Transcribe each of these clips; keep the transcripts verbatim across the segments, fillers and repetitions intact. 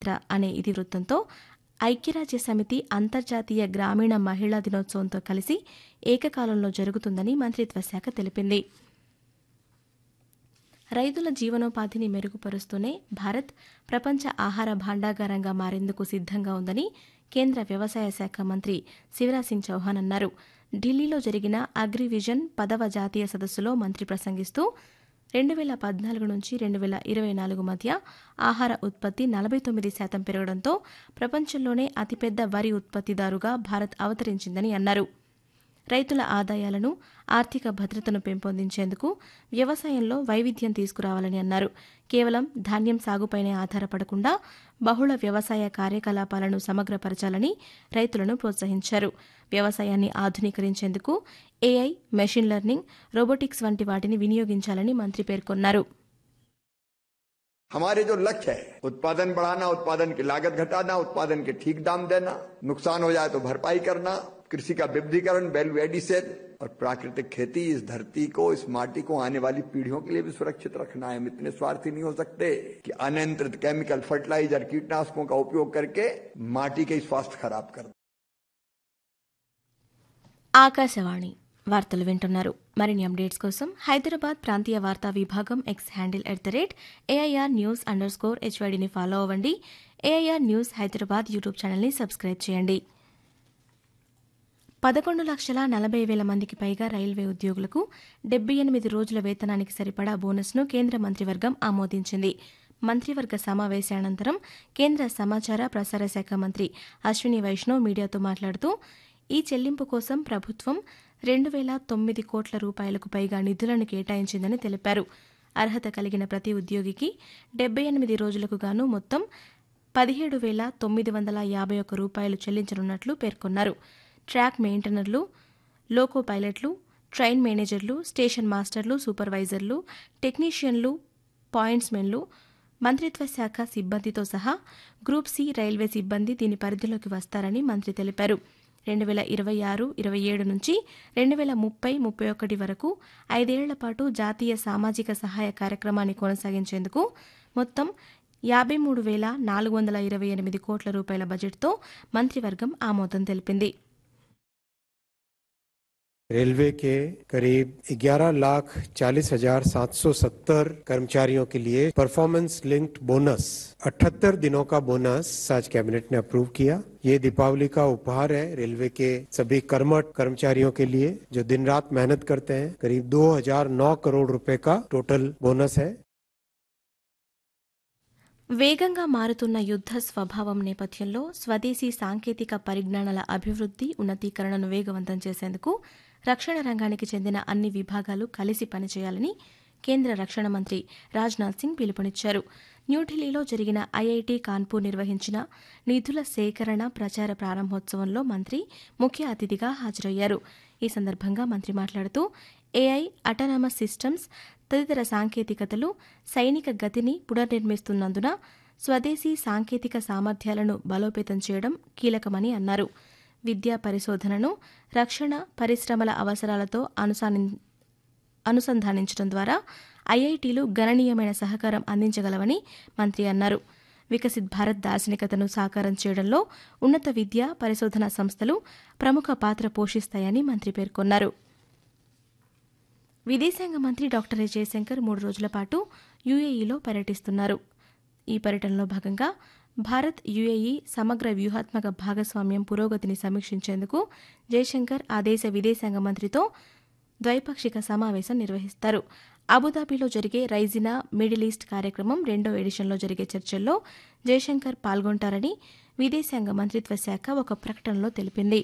అనే ఇతివృత్తంతో ఐక్యరాజ్య సమితి అంతర్జాతీయ గ్రామీణ మహిళా దినోత్సవంతో కలిసి ఏకకాలంలో జరుగుతుందని మంత్రిత్వ శాఖ తెలిపింది. రైతుల జీవనోపాధిని మెరుగుపరుస్తూనే భారత్ ప్రపంచ ఆహార భాండాగారంగా మారేందుకు సిద్దంగా ఉందని కేంద్ర వ్యవసాయ శాఖ మంత్రి శివరాజ్ సింగ్ చౌహాన్ అన్నారు. ఢిల్లీలో జరిగిన అగ్రివిజన్ పదవ జాతీయ సదస్సులో మంత్రి ప్రసంగిస్తూ రెండు వేల పద్నాలుగు నుంచి రెండు వేల ఇరవై నాలుగు మధ్య ఆహార ఉత్పత్తి నలభై తొమ్మిది శాతం పెరగడంతో ప్రపంచంలోనే అతిపెద్ద వరి ఉత్పత్తిదారుగా భారత్ అవతరించిందని అన్నారు. రైతుల ఆదాయాలను, ఆర్థిక భద్రతను పెంపొందించేందుకు వ్యవసాయంలో వైవిధ్యం తీసుకురావాలని అన్నారు. కేవలం ధాన్యం సాగుపైనే ఆధారపడకుండా బహుళ వ్యవసాయ కార్యకలాపాలను సమగ్రపరచాలని రైతులను ప్రోత్సహించారు. వ్యవసాయాన్ని ఆధునీకరించేందుకు ఏఐ, మెషిన్ లెర్నింగ్, రోబోటిక్స్ వంటి వాటిని వినియోగించాలని మంత్రి పేర్కొన్నారు. हमारे जो लक्ष्य है उत्पादन बढ़ाना, उत्पादन की लागत घटाना, उत्पादन के ठीक दाम देना, नुकसान हो जाए तो भरपाई करना, कृषि का विविधीकरण, वैल्यू एडिशन और प्राकृतिक खेती इस धरती को, इस माटी को आने वाली पीढ़ियों के लिए भी सुरक्षित रखना है. हम इतने स्वार्थी नहीं हो सकते कि अनियंत्रित केमिकल, फर्टिलाइजर, कीटनाशकों का उपयोग करके माटी के स्वास्थ्य खराब कर. ఆకాశవాణి వార్తలు వింటున్నారు. మరిన్ని అప్డేట్స్ కోసం హైదరాబాద్ ప్రాంతీయ వార్తా విభాగం X handle at the rate AIR news under score హెచ్వైడిని follow అవ్వండి. ఏఐఆర్ న్యూస్ హైదరాబాద్ యూట్యూబ్ ఛానల్ని సబ్స్క్రైబ్ చేయండి. పదకొండు లక్షల నలభై వేల మందికి పైగా రైల్వే ఉద్యోగులకు డెబ్బై ఎనిమిది రోజుల వేతనానికి సరిపడా బోనస్ను కేంద్ర మంత్రివర్గం ఆమోదించింది. మంత్రివర్గ సమావేశానంతరం కేంద్ర సమాచార ప్రసార శాఖ మంత్రి అశ్విని వైష్ణవ్ మీడియాతో మాట్లాడుతూ ఈ చెల్లింపు కోసం ప్రభుత్వం రెండు వేల తొమ్మిది కోట్ల రూపాయలకు పైగా నిధులను కేటాయించిందని తెలిపారు. అర్హత కలిగిన ప్రతి ఉద్యోగికి డెబ్బై ఎనిమిది రోజులకు గాను మొత్తం పదిహేడు వేల తొమ్మిది వందల యాభై ఒక్క రూపాయలు చెల్లించనున్నట్లు పేర్కొన్నారు. ట్రాక్ మెయింటెనర్లు, లోకో పైలట్లు, ట్రైన్ మేనేజర్లు, స్టేషన్ మాస్టర్లు, సూపర్వైజర్లు, టెక్నీషియన్లు, పాయింట్స్మెన్లు, మంత్రిత్వ శాఖ సిబ్బందితో సహా గ్రూప్ సి రైల్వే సిబ్బంది దీని పరిధిలోకి వస్తారని మంత్రి తెలిపారు. రెండు వేల ఇరవై ఆరు ఇరవై ఏడు నుంచి రెండు వేల ముప్పై ముప్పై ఒకటి వరకు ఐదేళ్ల పాటు జాతీయ సామాజిక సహాయ కార్యక్రమాన్ని కొనసాగించేందుకు మొత్తం యాభై మూడు వేల నాలుగు వందల ఇరవై ఎనిమిది కోట్ల రూపాయల బడ్జెట్తో మంత్రివర్గం ఆమోదం తెలిపింది. रेलवे के करीब ग्यारह लाख चालीस हजार सात सौ सत्तर कर्मचारियों के लिए परफॉर्मेंस लिंक्ड बोनस अठहत्तर दिनों का बोनस आज कैबिनेट ने अप्रूव किया. ये दीपावली का उपहार है रेलवे के सभी कर्मठ कर्मचारियों के लिए जो दिन रात मेहनत करते हैं. करीब दो हजार नौ करोड़ रुपए का टोटल बोनस है. వేగంగా మారుతున్న యుద్ద స్వభావం నేపథ్యంలో స్వదేశీ సాంకేతిక పరిజ్ఞానాల అభివృద్ది, ఉన్నతీకరణను వేగవంతం చేసేందుకు రక్షణ రంగానికి చెందిన అన్ని విభాగాలు కలిసి పనిచేయాలని కేంద్ర రక్షణ మంత్రి రాజ్నాథ్ సింగ్ పిలుపునిచ్చారు. న్యూఢిల్లీలో జరిగిన ఐఐటి కాన్పూర్ నిర్వహించిన నిధుల సేకరణ ప్రచార ప్రారంభోత్సవంలో మంత్రి ముఖ్య అతిథిగా హాజరయ్యారు. ఈ సందర్భంగా మంత్రి మాట్లాడుతూ ఏఐ, అటానమస్ సిస్టమ్స్ తదితర సాంకేతికతలు సైనిక గతిని పునర్నిర్మిస్తున్నందున స్వదేశీ సాంకేతిక సామర్థ్యాలను బలోపేతం చేయడం కీలకమని అన్నారు. విద్యా పరిశోధనను రక్షణ పరిశ్రమల అవసరాలతో అనుసాని అనుసంధానించడం ద్వారా ఐఐటీలు గణనీయమైన సహకారం అందించగలవని మంత్రి అన్నారు. వికసిత్ భారత్ దార్శనికతను సాకారం చేయడంలో ఉన్నత విద్యా పరిశోధనా సంస్థలు ప్రముఖ పాత్ర పోషిస్తాయని మంత్రి పేర్కొన్నారు. విదేశాంగ మంత్రి డాక్టర్ ఎస్ జయశంకర్ మూడు రోజుల పాటు యూఏఈలో పర్యటిస్తున్నారు. ఈ పర్యటనలో భాగంగా భారత్ యూఏఈ సమగ్ర వ్యూహాత్మక భాగస్వామ్యం పురోగతిని సమీక్షించేందుకు జయశంకర్ ఆ దేశ విదేశాంగ మంత్రితో ద్వైపాక్షిక సమావేశం నిర్వహిస్తారు. అబుదాబిలో జరిగే రైజినా మిడిల్ ఈస్ట్ కార్యక్రమం రెండో ఎడిషన్లో జరిగే చర్చల్లో జయశంకర్ పాల్గొంటారని విదేశాంగ మంత్రిత్వ శాఖ ఒక ప్రకటనలో తెలిపింది.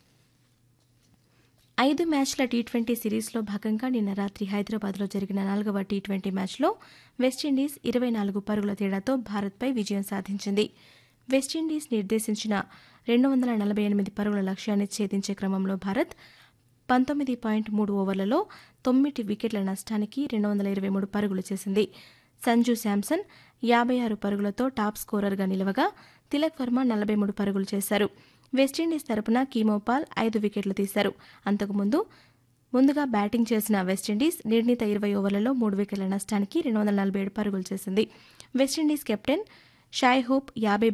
ఐదు మ్యాచ్ల టీ ట్వంటీ సిరీస్లో భాగంగా నిన్న రాత్రి హైదరాబాద్లో జరిగిన నాలుగవ టీ ట్వంటీ మ్యాచ్లో వెస్టిండీస్ ఇరవై నాలుగు పరుగుల తేడాతో భారత్పై విజయం సాధించింది. వెస్టిండీస్ నిర్దేశించిన రెండు వందల నలభై ఎనిమిది పరుగుల లక్ష్యాన్ని ఛేదించే క్రమంలో భారత్ పంతొమ్మిది పాయింట్ మూడు ఓవర్లలో తొమ్మిది వికెట్ల నష్టానికి రెండు వందల ఇరవై మూడు పరుగులు చేసింది. సంజు శాంసన్ యాభై ఆరు పరుగులతో టాప్ స్కోరర్గా నిలవగా తిలక్ వర్మ నలభై మూడు పరుగులు చేశారు. వెస్టిండీస్ తరపున కీమోపాల్ ఐదు వికెట్లు తీశారు. అంతకుముందు ముందుగా బ్యాటింగ్ చేసిన వెస్టిండీస్ నిర్ణీత ఇరవై ఓవర్లలో మూడు వికెట్ల నష్టానికి రెండు వందల నలభై ఏడు పరుగులు చేసింది. వెస్టిండీస్ కెప్టెన్ షాయ్ హోప్ యాభై